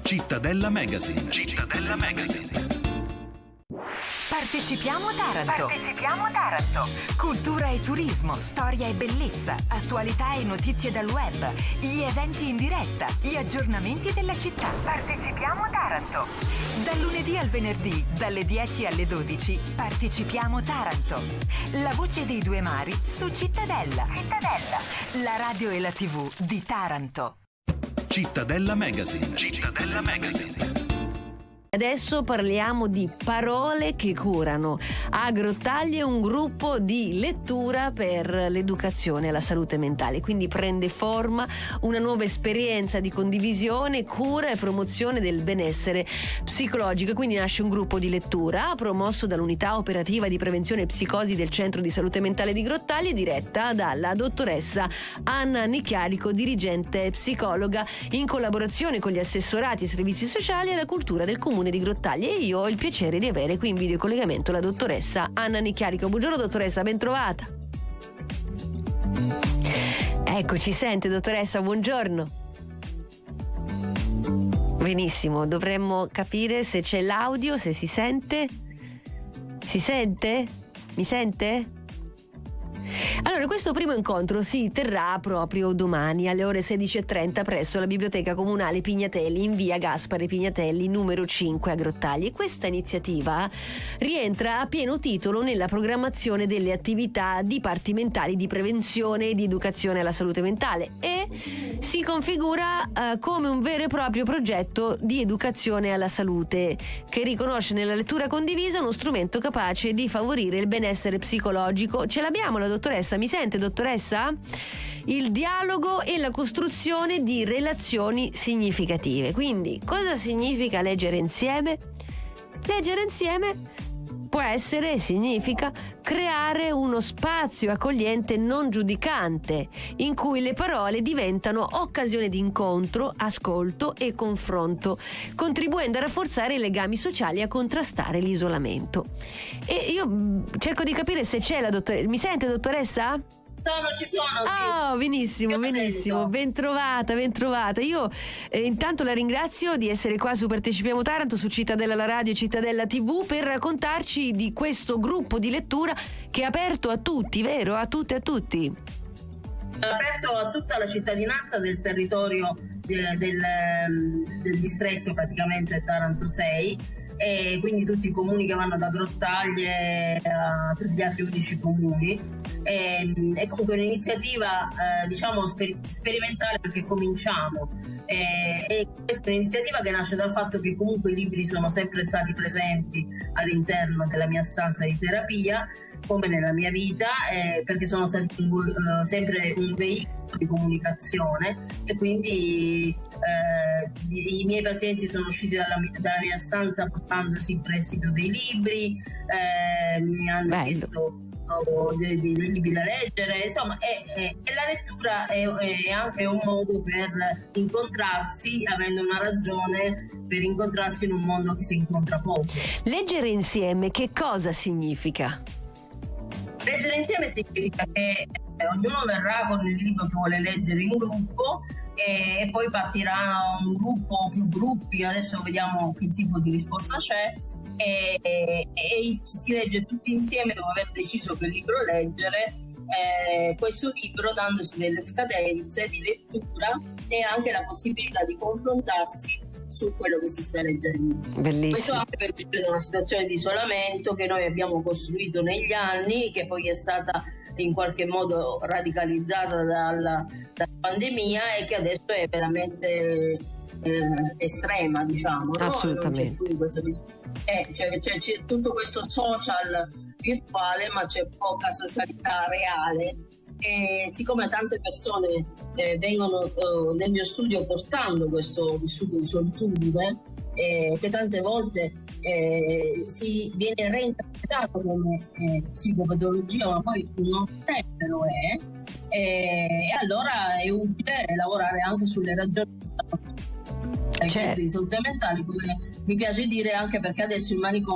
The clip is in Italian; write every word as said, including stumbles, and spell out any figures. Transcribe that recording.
Cittadella Magazine. Cittadella Magazine. Partecipiamo Taranto. Partecipiamo Taranto. Cultura e turismo, storia e bellezza, attualità e notizie dal web, gli eventi in diretta, gli aggiornamenti della città. Partecipiamo Taranto. Dal lunedì al venerdì, dalle dieci alle dodici, Partecipiamo Taranto. La voce dei due mari su Cittadella. Cittadella. La radio e la tivù di Taranto. Cittadella Magazine. Cittadella Magazine. Adesso parliamo di Parole che curano. Agrottaglia è un gruppo di lettura per l'educazione alla salute mentale, quindi prende forma una nuova esperienza di condivisione, cura e promozione del benessere psicologico. Quindi nasce un gruppo di lettura promosso dall'unità operativa di prevenzione e psicosi del Centro di Salute Mentale di Grottaglia, diretta dalla dottoressa Anna Nicchiarico, dirigente psicologa, in collaborazione con gli assessorati ai servizi sociali e alla cultura del comune di Grottaglia. E io ho il piacere di avere qui in videocollegamento la dottoressa Anna Nicchiarico. Buongiorno dottoressa, ben trovata. Ecco, ci sente dottoressa, buongiorno. Benissimo, dovremmo capire se c'è l'audio, se si sente. Si sente? Mi sente? Allora, questo primo incontro si terrà proprio domani alle ore sedici e trenta presso la Biblioteca Comunale Pignatelli in via Gaspare Pignatelli numero cinque a Grottaglia. E questa iniziativa rientra a pieno titolo nella programmazione delle attività dipartimentali di prevenzione e di educazione alla salute mentale e si configura eh, come un vero e proprio progetto di educazione alla salute che riconosce nella lettura condivisa uno strumento capace di favorire il benessere psicologico. Ce l'abbiamo la dottoressa? Mi sente, dottoressa? Il dialogo e la costruzione di relazioni significative. Quindi, cosa significa leggere insieme? Leggere insieme può essere e significa creare uno spazio accogliente non giudicante, in cui le parole diventano occasione di incontro, ascolto e confronto, contribuendo a rafforzare i legami sociali e a contrastare l'isolamento. E io cerco di capire se c'è la dottoressa. Mi sente, dottoressa? No, non ci sono, sì. Oh, benissimo, Io benissimo, ben trovata, ben trovata. Io eh, intanto la ringrazio di essere qua su Partecipiamo Taranto, su Cittadella la Radio e Cittadella tivù, per raccontarci di questo gruppo di lettura che è aperto a tutti, vero? A tutte e a tutti. È aperto a tutta la cittadinanza del territorio de, del, del distretto, praticamente Taranto sei, e quindi tutti i comuni che vanno da Grottaglie a tutti gli altri undici comuni. È, è comunque un'iniziativa eh, diciamo sper- sperimentale perché cominciamo e, e questa è un'iniziativa che nasce dal fatto che comunque i libri sono sempre stati presenti all'interno della mia stanza di terapia come nella mia vita eh, perché sono stati un, uh, sempre un veicolo di comunicazione e quindi eh, i, i miei pazienti sono usciti dalla, dalla mia stanza portandosi in prestito dei libri, eh, mi hanno Bello. chiesto o dei, dei, dei libri da leggere, insomma è, è, e la lettura è, è anche un modo per incontrarsi, avendo una ragione per incontrarsi in un mondo che si incontra poco. Leggere insieme che cosa significa? Leggere insieme significa che ognuno verrà con il libro che vuole leggere in gruppo e, e poi partirà un gruppo o più gruppi, adesso vediamo che tipo di risposta c'è e, e, e si legge tutti insieme dopo aver deciso che libro leggere eh, questo libro, dandosi delle scadenze di lettura e anche la possibilità di confrontarsi su quello che si sta leggendo. Bellissimo. Questo anche per uscire da una situazione di isolamento che noi abbiamo costruito negli anni, che poi è stata in qualche modo radicalizzata dalla, dalla pandemia e che adesso è veramente eh, estrema, diciamo. Assolutamente. No? Non c'è più questa, eh, cioè, c'è, c'è tutto questo social virtuale, ma c'è poca socialità reale. E siccome tante persone eh, vengono eh, nel mio studio portando questo vissuto di solitudine, eh, che tante volte eh, si viene reinterpretato come eh, psicopatologia, ma poi non sempre lo è, eh, e allora è utile lavorare anche sulle ragioni ai centri di salute mentale, come mi piace dire, anche perché adesso il manicomio